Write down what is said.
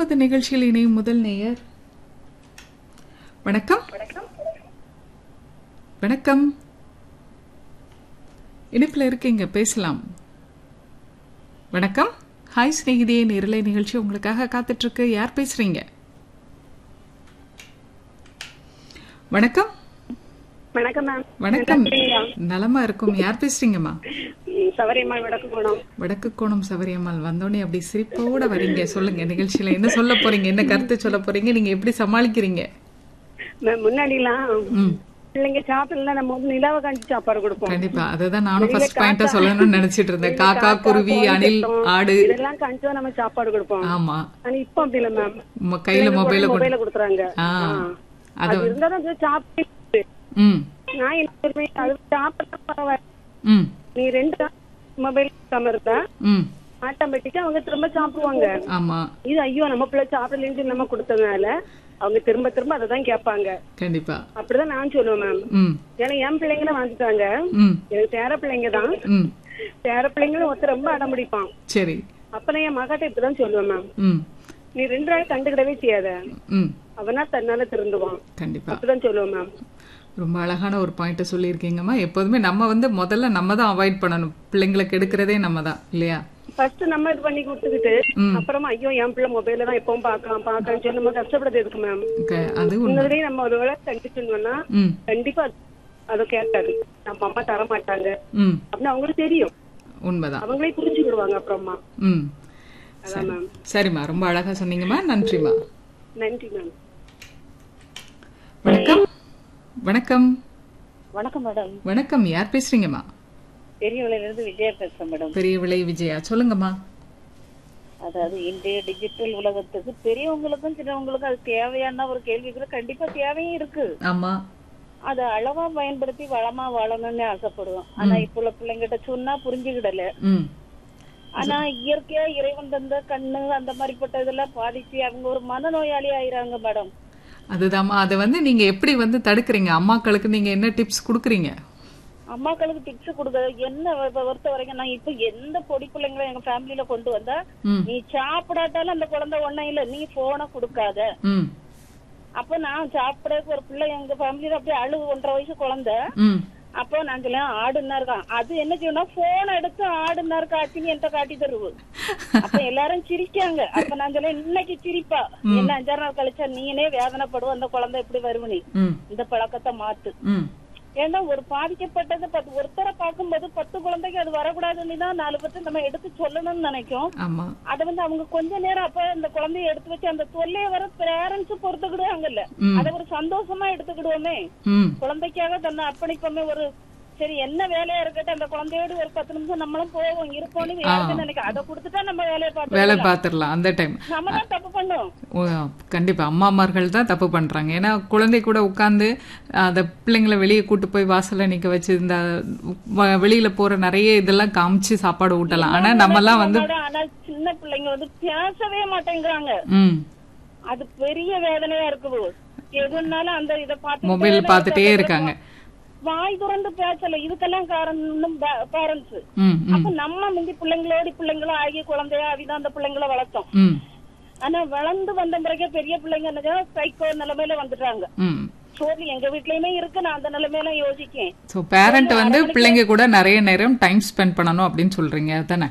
மனமது நிகழ்ச்சியில் இணையும் முதல் நேயர். வணக்கம். வணக்கம். இணைப்பில் இருக்கீங்க, பேசலாம். வணக்கம். ஹாய் ஸ்நேகிதியே, நேரலை நிகழ்ச்சி உங்களுக்காக காத்துட்டு இருக்கு. யார் பேசுறீங்க? வணக்கம். வணக்கம் மேம். வணக்கம். நலமா இருக்கும். யார் பேசுறீங்கம்மா? சவரியம்மாள், வடக்கு கோணம். வடக்கு கோணம் சவரியம்மாள். வந்தோடனே அப்படி சிரிப்போட வரீங்க. சொல்லுங்க, நிகழ்ச்சியில என்ன சொல்ல போறீங்க, என்ன கருத்து சொல்ல போறீங்க, நீங்க எப்படி சமாளிக்கிறீங்க? முன்னாடி எல்லாம் பிள்ளைங்க சாப்பிடலாம், நம்ம வந்து நிலாவை காஞ்சி சாப்பாடு கொடுப்போம். கண்டிப்பா, அதுதான் நானும் ஃபர்ஸ்ட் பாயிண்டா சொல்லணும்னு நினைச்சிட்டு இருந்தேன். காக்கா, குருவி, அணில், ஆடு இதெல்லாம் காஞ்சி நம்ம சாப்பாடு கொடுப்போம். ஆமா. ஆனா இப்ப அப்படி இல்ல மேம், கையில மொபைல கொடுத்துறாங்க. அது இருந்தாலும் சாப்பிட்டு நான் என்ன அது சாப்பிட பரவாயில்ல. நீ 2 மொபைல் இருந்தா ஆட்டோமேட்டிக்கா அவங்க திரும்ப சாப்பிடுவாங்க. ஆமா. இது ஐயோ நம்ம பிள்ளை சாப்பிடலன்னு நம்ம கொடுத்ததுனால அவங்க திரும்ப திரும்ப அததான் கேட்பாங்க. கண்டிப்பா அப்படிதான் நான் சொல்லுவேன் மேம். ஏன்னா என் பிள்ளைங்களும் வந்துட்டாங்க, எனக்கு பேர பிள்ளைங்க தான். பேர பிள்ளைங்களும் ஒருத்தர் ரொம்ப அடம் பிடிப்பான். சரி. அப்ப நான் என் மகாட்ட இப்படிதான் சொல்லுவேன் மேம், நீ 2 நாள் கண்டுக்கிடவே செய்யாத, அவனா தன்னால திருந்துவான். கண்டிப்பா அப்படிதான் சொல்லுவேன் மேம். ரொம்ப அழகான ஒரு பாயிண்ட சொல்லியிருக்கீங்கம்மா. எப்போதுமே நம்ம வந்து முதல்ல நம்ம தான் அவாய்ட் பண்ணணும். பிள்ளைங்களுக்கு எடுக்கிறதே நம்ம தான் இல்லையா? ஃபர்ஸ்ட் நம்ம இது பண்ணி கொடுத்துக்கிட்டு அப்புறமா ஐயோ என் பிள்ளை மொபைல தான் எப்பவும் பாக்கான்னு சொல்லி நம்ம கஷ்டப்படுறது எதுக்கு மேம்? அது முன்னாடியே நம்ம ஒரு வேலை கண்டிச்சுன்னா கண்டிப்பா அதை கேட்காது, நம்ம அம்மா தர மாட்டாங்க அப்படின்னு அவங்களுக்கு தெரியும். உண்மைதான், அவங்களே புரிஞ்சுக்கிடுவாங்க அப்புறமா. அதான் மேம். சரிம்மா, ரொம்ப அழகா சொன்னீங்கம்மா. நன்றிம்மா. நன்றி மேம். வணக்கம். வணக்கம். வணக்கம் மேடம். வணக்கம். யார் பேசுறீங்கம்மா? பெரியவிளையில இருந்து விஜயா பேசுறேன் மேடம். பெரியவிளை விஜயா, சொல்லுங்கம்மா. அதாவது இன்றைய டிஜிட்டல் உலகத்துக்கு பெரியவங்களுக்கும் சின்னவங்களுக்கும் அது தேவையான ஒரு கேள்விக்குள்ள கண்டிப்பா தேவையும் இருக்கு. ஆமா. அதை அளவா பயன்படுத்தி வளமா வாழணும்னு ஆசைப்படுவோம். ஆனா இப்ப உள்ள பிள்ளைங்கிட்ட சொன்னா புரிஞ்சுக்கிடல. ஆனா இயற்கையா இறைவன் தந்த கண்ணு அந்த மாதிரிப்பட்ட இதெல்லாம் பாதிச்சு அவங்க ஒரு மனநோயாளி ஆயிராங்க மேடம். அதுதாம்மா. அதை வந்து நீங்க எப்படி வந்து தடுக்கிறீங்க? அம்மாக்களுக்கு நீங்க என்ன டிப்ஸ் கொடுக்குறீங்க? அம்மாக்களுக்கு டிப்ஸ் கொடுக்க என்ன பொறுத்த வரைக்கும் நான் இப்ப எந்த பொடி பிள்ளைங்களும் எங்க ஃபேமிலியில கொண்டு வந்தா, நீ சாப்பிடாட்டாலும் அந்த குழந்தை ஒன்னும் இல்ல, நீ போனை கொடுக்காத. அப்ப நான் சாப்பிடறதுக்கு ஒரு பிள்ளை எங்க ஃபேமிலியில அப்படியே அழுகு 1.5 வயசு குழந்தை. அப்போ நான் சொல்ல ஆடுன்னா இருக்கான், அது என்ன செய்யணும், போன் எடுத்து ஆடுன்னா இருக்கா ஆச்சுன்னு என்கிட்ட காட்டி தருவு. அப்ப எல்லாரும் சிரிக்காங்க. அப்ப நான் சொல்ல இன்னைக்கு சிரிப்பா, என்ன 5-6 நாள் கழிச்சா நீனே வேதனைப்படுவ, அந்த குழந்தை எப்படி வருவனி, இந்த பழக்கத்தை மாத்து. ஏன்னா ஒரு பாதிக்கப்பட்டது ஒருத்தரை பார்க்கும்போது 10 குழந்தைக்கு அது வரக்கூடாதுன்னு தான் 4 பேருக்கு நம்ம எடுத்து சொல்லணும்னு நினைக்கும். அதை வந்து அவங்க கொஞ்ச நேரம் அப்ப அந்த குழந்தைய எடுத்து வச்சு அந்த தொல்லைய வர பேரண்ட்ஸ் பொறுத்துக்கிடுவாங்கல்ல, அதை ஒரு சந்தோஷமா எடுத்துக்கிடுவோமே. குழந்தைக்காக தன்னை அர்ப்பணிப்போமே. ஒரு சரி என்ன வேலையா இருக்கட்டும், அந்த குழந்தையோடு ஒரு 10 நிமிஷம் நம்மளும் போவோம் இருப்போம்னு நினைக்க, அதை கொடுத்துட்டா நம்ம வேலை பார்த்துடலாம். அந்த டைம் நம்ம தான் தப்பு பண்ணோம். கண்டிப்பா அம்மாமார்கள் தான் தப்பு பண்றாங்க. ஏன்னா குழந்தை கூட உட்கார்ந்து அந்த பிள்ளைங்களை வெளியே கூட்டு போய் வாசல்ல நிக்க வச்சு இந்த வெளியில போற நிறைய இதெல்லாம் காமிச்சு சாப்பாடு ஊட்டலாம். ஆனா நம்ம எல்லாம் வந்து சின்ன பிள்ளைங்க வந்து பேசவே மாட்டேங்கிறாங்க. அது பெரிய வேதனையா இருக்குது. எதுனாலும் அந்த இதை பார்த்து மொபைல் பார்த்துட்டே இருக்காங்க, வாய் திறந்து பேசல. இதுக்கெல்லாம் காரணம் பேரண்ட்ஸ். அப்ப நம்ம முந்தி பிள்ளைங்களோ ஆகிய குழந்தையா ஆகிதான் அந்த பிள்ளைங்களை வளர்த்தோம். ஆனா வளர்ந்து வந்த பிறகு பெரிய பிள்ளைங்க சைக்கோ நிலைமையில வந்துட்டாங்க. சோர்லி எங்க வீட்லயுமே இருக்கு, நான் அந்த நிலைமையில யோசிக்கேன். பேரண்ட் வந்து பிள்ளைங்க கூட நிறைய நேரம் டைம் ஸ்பெண்ட் பண்ணணும் அப்படின்னு சொல்றீங்க தானே?